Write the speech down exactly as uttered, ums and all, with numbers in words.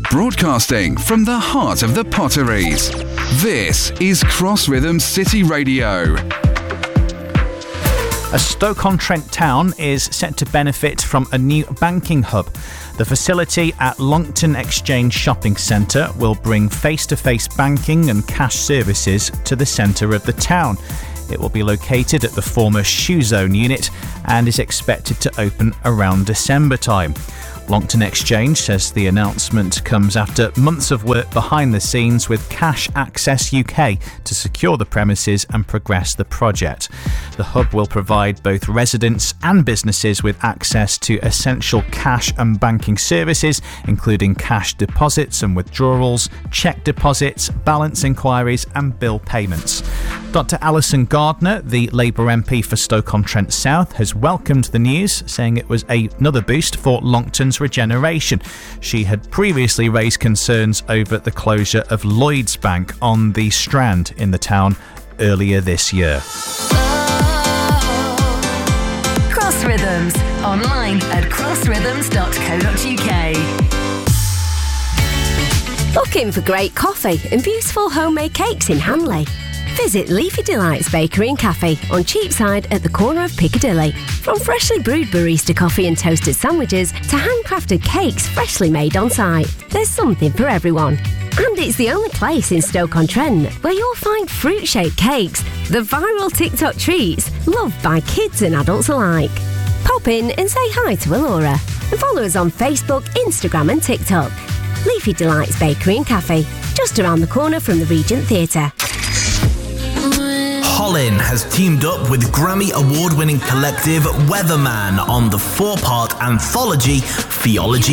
Broadcasting from the heart of the Potteries. This is Cross Rhythms City Radio. A Stoke-on-Trent town is set to benefit from a new banking hub. The facility at Longton Exchange Shopping Centre will bring face-to-face banking and cash services to the centre of the town. It will be located at the former Shoe Zone unit and is expected to open around December time. Longton Exchange says the announcement comes after months of work behind the scenes with Cash Access U K to secure the premises and progress the project. The hub will provide both residents and businesses with access to essential cash and banking services, including cash deposits and withdrawals, cheque deposits, balance inquiries and bill payments. Doctor Alison Gardner, the Labour M P for Stoke-on-Trent South, has welcomed the news, saying it was a, another boost for Longton's regeneration. She had previously raised concerns over the closure of Lloyds Bank on the Strand in the town earlier this year. Cross Rhythms, online at cross rhythms dot co dot uk. Looking for great coffee and beautiful homemade cakes in Hanley? Visit Leafy Delights Bakery and Cafe on Cheapside at the corner of Piccadilly. From freshly brewed barista coffee and toasted sandwiches to handcrafted cakes freshly made on site, there's something for everyone. And it's the only place in Stoke-on-Trent where you'll find fruit-shaped cakes, the viral TikTok treats loved by kids and adults alike. Pop in and say hi to Alora and follow us on Facebook, Instagram and TikTok. Leafy Delights Bakery and Cafe, just around the corner from the Regent Theatre. Colin has teamed up with Grammy award-winning collective Weatherman on the four-part anthology Theology